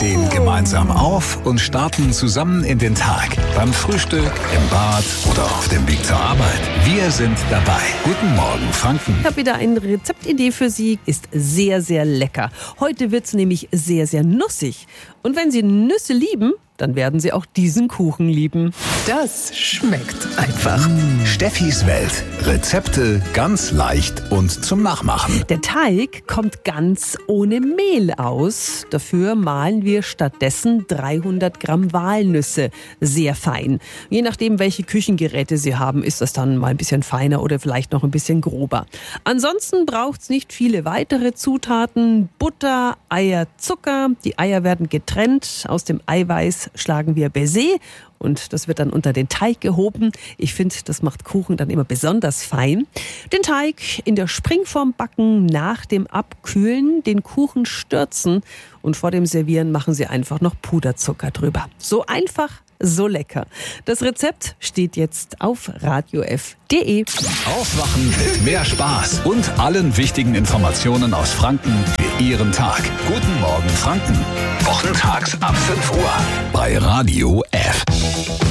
stehen gemeinsam auf und starten zusammen in den Tag. Beim Frühstück, im Bad oder auf dem Weg zur Arbeit. Wir sind dabei. Guten Morgen, Franken. Ich habe wieder eine Rezeptidee für Sie. Ist sehr, sehr lecker. Heute wird es nämlich sehr, sehr nussig. Und wenn Sie Nüsse lieben, dann werden Sie auch diesen Kuchen lieben. Das schmeckt einfach. Steffis Welt. Rezepte ganz leicht und zum Nachmachen. Der Teig kommt ganz ohne Mehl aus. Dafür mahlen wir stattdessen 300 Gramm Walnüsse sehr fein. Je nachdem, welche Küchengeräte Sie haben, ist das dann mal ein bisschen feiner oder vielleicht noch ein bisschen grober. Ansonsten braucht es nicht viele weitere Zutaten. Butter, Eier, Zucker. Die Eier werden getrennt. Aus dem Eiweiß schlagen wir Baiser und das wird dann unter den Teig gehoben. Ich finde, das macht Kuchen dann immer besonders fein. Den Teig in der Springform backen, nach dem Abkühlen den Kuchen stürzen und vor dem Servieren machen Sie einfach noch Puderzucker drüber. So einfach, so lecker. Das Rezept steht jetzt auf radiof.de. Aufwachen mit mehr Spaß und allen wichtigen Informationen aus Franken für Ihren Tag. Guten Morgen, Franken. Wochentags ab 5 Uhr bei Radio F.